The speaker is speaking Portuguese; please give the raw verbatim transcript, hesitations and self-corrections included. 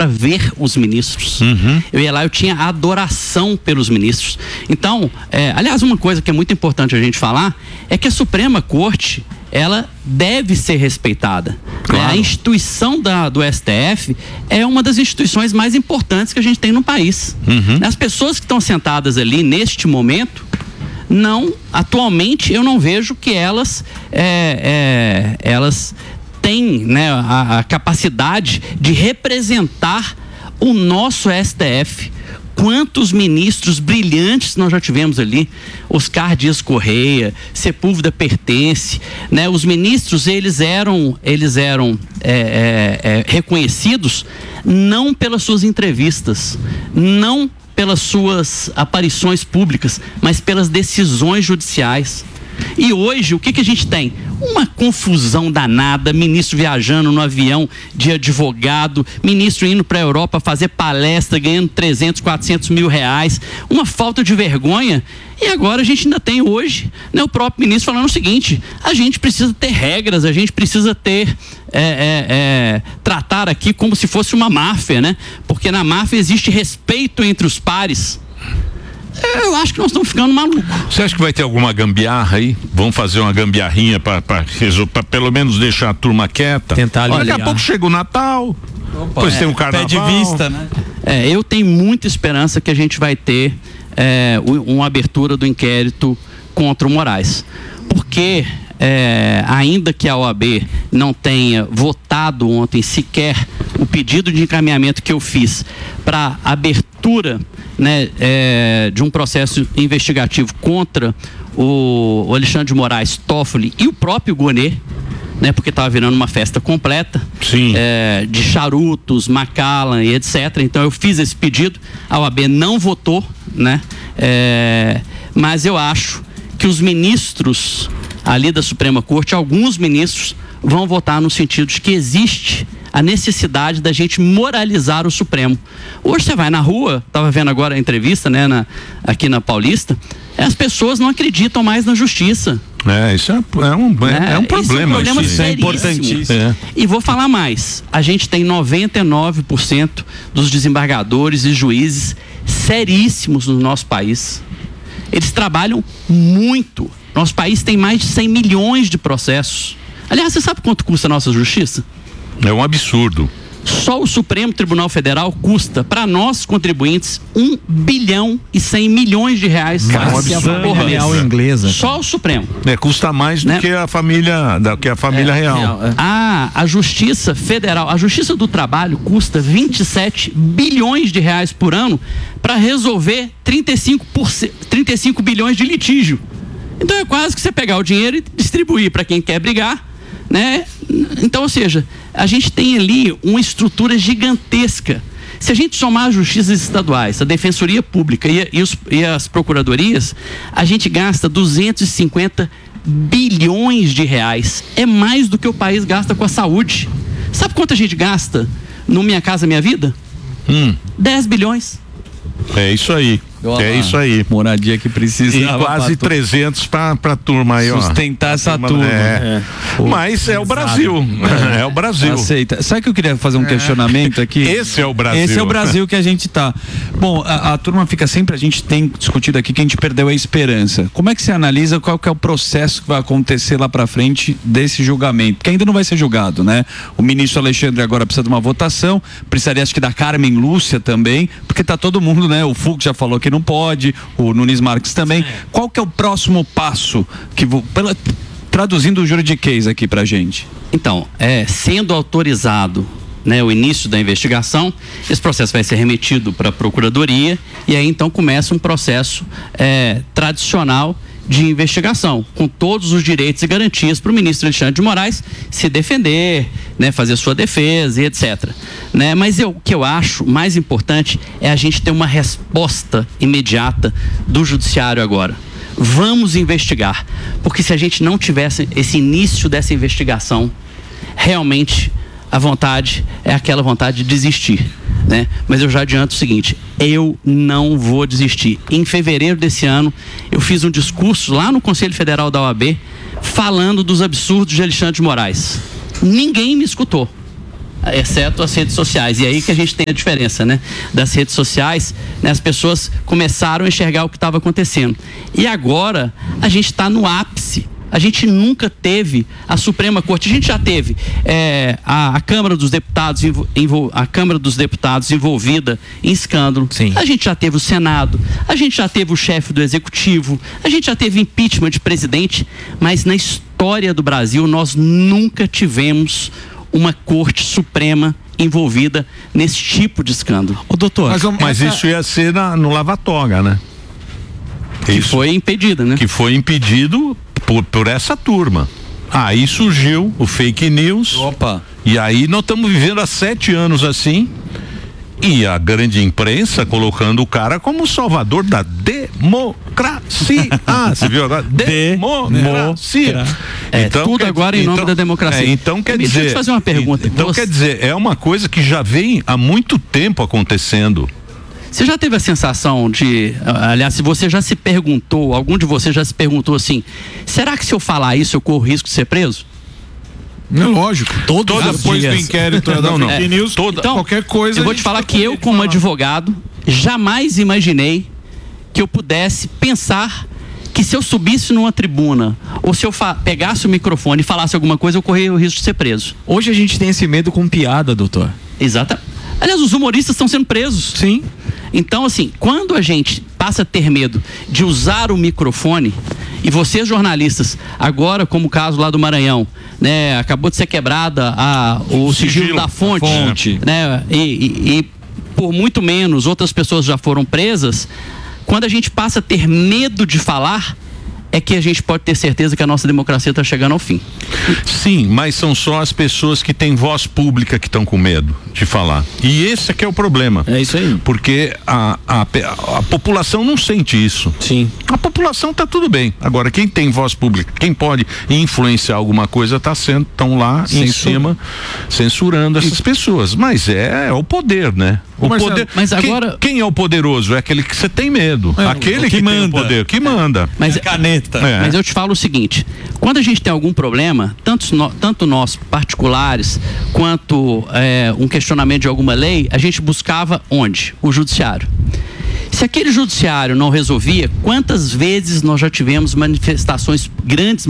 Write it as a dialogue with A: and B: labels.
A: para ver os ministros. Uhum. Eu ia lá, eu tinha adoração pelos ministros. Então, é, aliás, uma coisa que é muito importante a gente falar é que a Suprema Corte, ela deve ser respeitada. Claro. A instituição da, do S T F é uma das instituições mais importantes que a gente tem no país. Uhum. As pessoas que estão sentadas ali neste momento, não, atualmente eu não vejo que elas, é, é, elas têm, né, a, a capacidade de representar o nosso S T F. Quantos ministros brilhantes nós já tivemos ali? Oscar Dias Correia, Sepúlveda Pertence, né? Os ministros, eles eram, eles eram é, é, é, reconhecidos não pelas suas entrevistas, não pelas suas aparições públicas, mas pelas decisões judiciais. E hoje, o que que a gente tem? Uma confusão danada, ministro viajando no avião de advogado, ministro indo para a Europa fazer palestra, ganhando trezentos, quatrocentos mil reais, uma falta de vergonha. E agora a gente ainda tem hoje, né, o próprio ministro falando o seguinte: a gente precisa ter regras, a gente precisa ter, é, é, é, tratar aqui como se fosse uma máfia, né? Porque na máfia existe respeito entre os pares. Eu acho que nós estamos ficando malucos.
B: Você acha que vai ter alguma gambiarra aí? Vamos fazer uma gambiarrinha para pelo menos deixar a turma quieta?
C: Tentar
B: Daqui a pouco chega o Natal, Opa, depois é, tem o Carnaval.
C: Pé de vista, né?
A: É, eu tenho muita esperança que a gente vai ter é, uma abertura do inquérito contra o Moraes. Porque, é, ainda que a O A B não tenha votado ontem sequer o pedido de encaminhamento que eu fiz para abertura, né, é, de um processo investigativo contra o, o Alexandre de Moraes, Toffoli e o próprio Gonê, né, porque estava virando uma festa completa, é, de charutos, Macallan e etcétera. Então eu fiz esse pedido, a O A B não votou, né, é, mas eu acho que os ministros ali da Suprema Corte, alguns ministros vão votar no sentido de que existe a necessidade da gente moralizar o Supremo. Hoje você vai na rua, estava vendo agora a entrevista, né, na, aqui na Paulista, as pessoas não acreditam mais na justiça.
B: É, isso é, é, um, é, é um problema.
A: Isso é um problema
B: isso
A: é importantíssimo. É. E vou falar mais, a gente tem noventa e nove por cento dos desembargadores e juízes seríssimos no nosso país. Eles trabalham muito. Nosso país tem mais de cem milhões de processos. Aliás, você sabe quanto custa a nossa justiça?
B: É um absurdo.
A: Só o Supremo Tribunal Federal custa, para nós contribuintes, um bilhão e cem milhões de reais.
C: Mais que a família real inglesa.
A: Só o Supremo.
B: É, custa mais do, né, que a família, da, que a família é, real.
A: real é. Ah, a Justiça Federal, a Justiça do Trabalho custa vinte e sete bilhões de reais por ano para resolver trinta e cinco por cento, trinta e cinco bilhões de litígio. Então é quase que você pegar o dinheiro e distribuir para quem quer brigar, né? Então, ou seja, a gente tem ali uma estrutura gigantesca. Se a gente somar as justiças estaduais, a Defensoria Pública e, e, os, e as procuradorias, a gente gasta duzentos e cinquenta bilhões de reais. É mais do que o país gasta com a saúde. Sabe quanto a gente gasta no Minha Casa Minha Vida?
B: Hum.
A: dez bilhões.
B: É isso aí.
C: Olá,
B: é isso aí.
C: Moradia que precisa.
B: E quase trezentos para a turma aí, ó.
C: Sustentar essa turma. turma.
B: É. É. Mas é o Brasil. É, é o Brasil.
C: Aceita. Sabe que eu queria fazer um é. questionamento aqui?
B: Esse é o Brasil.
C: Esse é o Brasil que a gente tá. Bom, a, a turma fica sempre, a gente tem discutido aqui que a gente perdeu a esperança. Como é que você analisa qual que é o processo que vai acontecer lá para frente desse julgamento? Porque ainda não vai ser julgado, né? O ministro Alexandre agora precisa de uma votação, precisaria acho que da Carmen Lúcia também, porque tá todo mundo, né? O Fux já falou que não pode, o Nunes Marques também. Sim. Qual que é o próximo passo que vou, pela, traduzindo o juridiquês aqui pra gente?
A: Então, é, sendo autorizado, né, o início da investigação, esse processo vai ser remetido para a Procuradoria e aí então começa um processo é, tradicional de investigação, com todos os direitos e garantias para o ministro Alexandre de Moraes se defender, né, fazer sua defesa e etcétera. Né? Mas eu, o que eu acho mais importante é a gente ter uma resposta imediata do judiciário agora. Vamos investigar, porque se a gente não tivesse esse início dessa investigação, realmente a vontade é aquela vontade de desistir. Né? Mas eu já adianto o seguinte, eu não vou desistir. Em fevereiro desse ano, eu fiz um discurso lá no Conselho Federal da O A B falando dos absurdos de Alexandre de Moraes. Ninguém me escutou. exceto as redes sociais. E aí que a gente tem a diferença, né? Das redes sociais, né? As pessoas começaram a enxergar o que estava acontecendo. E agora a gente está no ápice. A gente nunca teve a Suprema Corte. A gente já teve é, a, a Câmara dos Deputados envol, a Câmara dos Deputados envolvida em escândalo.
D: Sim.
A: A gente já teve o Senado. A gente já teve o chefe do Executivo. A gente já teve impeachment de presidente. Mas na história do Brasil nós nunca tivemos uma Corte Suprema envolvida nesse tipo de escândalo.
C: Ô, doutor,
B: mas, mas essa... isso ia ser na, no lava-toga, né?
A: Que isso, foi impedida, né?
B: Que foi impedido por, por essa turma. Aí surgiu o fake news.
C: Opa.
B: E aí nós estamos vivendo há sete anos assim. E a grande imprensa colocando o cara como o salvador da democracia. Ah, você viu agora? Democracia.
A: É, então, tudo quer, agora em nome
B: então,
A: da democracia.
B: É, então quer
A: Deixa
B: dizer.
A: eu te fazer uma pergunta.
B: Então
A: Você...
B: quer dizer, é uma coisa que já vem há muito tempo acontecendo.
A: Você já teve a sensação de, aliás, se você já se perguntou, algum de vocês já se perguntou assim, será que se eu falar isso eu corro risco de ser preso?
D: É lógico.
C: Todos
D: Toda
C: os
D: depois
C: dias.
D: do inquérito da
B: não, não.
D: fake news,
B: Toda,
A: então,
D: qualquer coisa.
A: Eu vou te falar que eu, como
D: falar.
A: advogado, jamais imaginei que eu pudesse pensar que se eu subisse numa tribuna ou se eu pegasse o microfone e falasse alguma coisa, eu corria o risco de ser preso.
C: Hoje a gente tem esse medo com piada, doutor.
A: Exato. Aliás, os humoristas estão sendo presos.
C: Sim.
A: Então, assim, quando a gente passa a ter medo de usar o microfone, e vocês jornalistas, agora como o caso lá do Maranhão, né, acabou de ser quebrada a, o sigilo, sigilo da fonte,
C: fonte.
A: né, e, e, e por muito menos outras pessoas já foram presas, quando a gente passa a ter medo de falar, é que a gente pode ter certeza que a nossa democracia está chegando ao fim.
B: Sim, mas são só as pessoas que têm voz pública que estão com medo de falar. E esse é que é o problema.
C: É isso aí.
B: Porque a, a, a, a população não sente isso.
C: Sim.
B: A população tá tudo bem. Agora, quem tem voz pública, quem pode influenciar alguma coisa, tá sendo, tão lá Censura. em cima, censurando essas pessoas. Mas é, é o poder, né? O
A: Marcelo,
B: poder.
A: mas agora...
B: quem, quem é o poderoso? É aquele que você tem medo.
C: É,
B: aquele que,
C: que
B: que tem o poder, que manda.
A: Mas,
C: é caneta.
B: É.
A: Mas eu te falo o seguinte, quando a gente tem algum problema, tanto, no, tanto nós particulares, quanto é, um questionamento de alguma lei, a gente buscava onde? O judiciário. Se aquele judiciário não resolvia, quantas vezes nós já tivemos manifestações, grandes